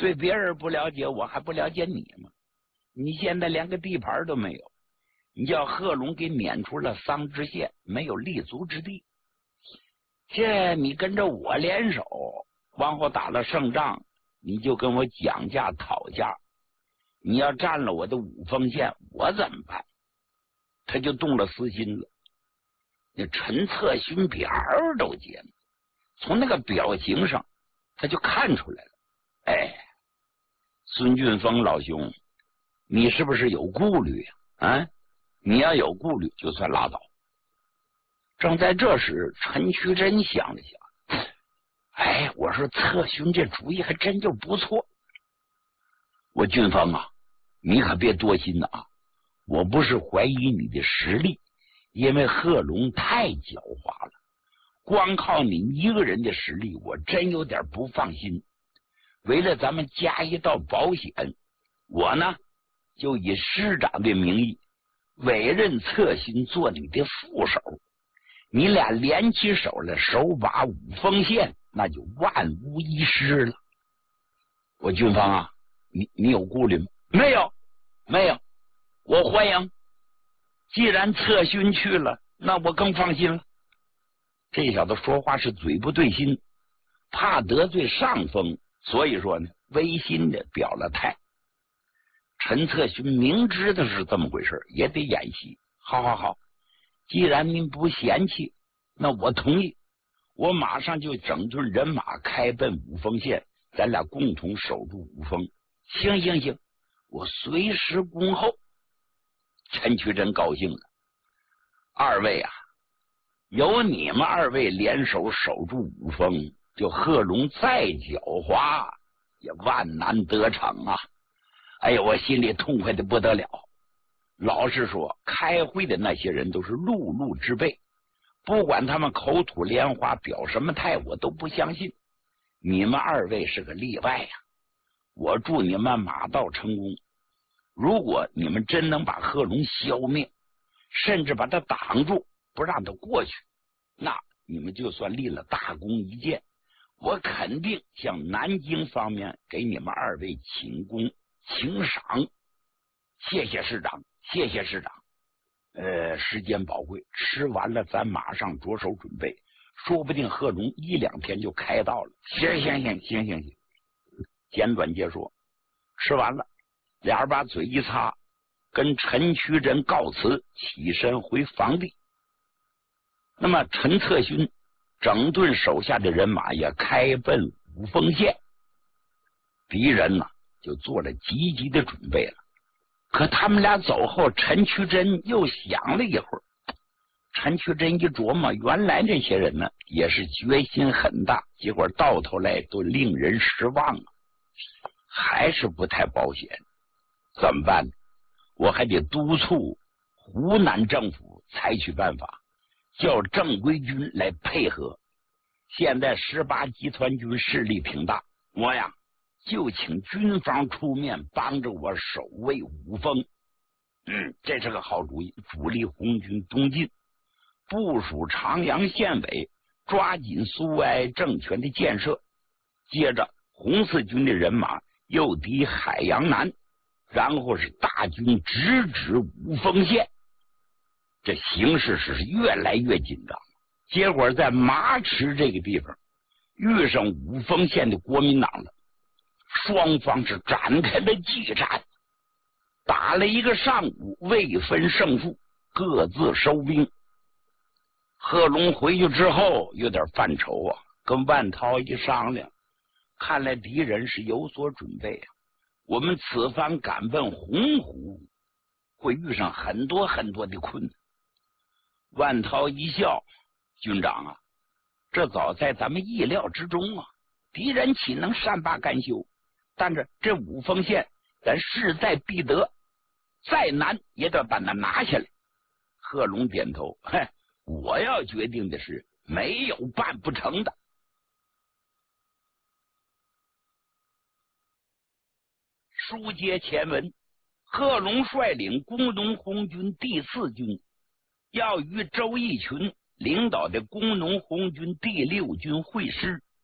对别人不了解，我还不了解你吗？你现在连个地盘都没有，你叫贺龙给撵出了桑植县，没有立足之地。这你跟着我联手，往后打了胜仗，你就跟我讲价讨价。你要占了我的五峰县，我怎么办？他就动了私心了。那陈策勋表都结了，从那个表情上他就看出来了。哎，孙俊峰老兄，你是不是有顾虑啊？你要有顾虑就算拉倒。正在这时，陈渠珍想了想，哎，我说策勋这主意还真就不错。我俊峰啊，你可别多心了啊！我不是怀疑你的实力，因为贺龙太狡猾了，光靠你一个人的实力，我真有点不放心。为了咱们加一道保险，我呢就以师长的名义委任策勋做你的副手，你俩联起手来手把五峰县，那就万无一失了。我俊芳啊，你有顾虑吗？没有，没有，我欢迎。既然策勋去了，那我更放心了。这小子说话是嘴不对心，怕得罪上峰，所以说呢，违心的表了态。陈策勋明知道是这么回事，也得演戏。好，既然您不嫌弃，那我同意，我马上就整顿人马开奔五峰县，咱俩共同守住五峰。行，我随时恭候。陈渠珍高兴了，二位啊，有你们二位联手守住五峰，就贺龙再狡猾也万难得逞啊！哎呀，我心里痛快的不得了。老实说，开会的那些人都是碌碌之辈，不管他们口吐莲花表什么态，我都不相信。你们二位是个例外呀，我祝你们马到成功。如果你们真能把贺龙消灭，甚至把他挡住，不让他过去，那你们就算立了大功一件。我肯定向南京方面给你们二位请功请赏。谢谢师长，谢谢师长。时间宝贵，吃完了咱马上着手准备，说不定贺龙1、2天就开到了。行，简短结说。吃完了，俩人把嘴一擦，跟陈渠珍告辞，起身回房地。那么陈策勋整顿手下的人马也开奔五峰县，敌人呢就做了积极的准备了。可他们俩走后，陈渠珍又想了一会儿。陈渠珍一琢磨，原来这些人呢也是决心很大，结果到头来都令人失望啊，还是不太保险。怎么办呢？我还得督促湖南政府采取办法，叫正规军来配合。现在18集团军势力挺大，我呀就请军方出面帮着我守卫五峰。这是个好主意。主力红军东进，部署长阳县委，抓紧苏维埃政权的建设。接着红四军的人马诱敌海洋南，然后是大军直指五峰县。这形势是越来越紧张。结果在马池这个地方遇上五峰县的国民党了，双方是展开了激战，打了一个上午，未分胜负，各自收兵。贺龙回去之后有点犯愁啊，跟万涛一商量，看来敌人是有所准备啊，我们此番赶奔洪湖会遇上很多的困难。万涛一笑，军长啊，这早在咱们意料之中啊，敌人岂能善罢甘休？但是这五峰县咱势在必得，再难也得把它拿下来。贺龙点头，我要决定的是没有办不成的。书接前文，贺龙率领工农红军第4军要与周逸群领导的工农红军第6军会师，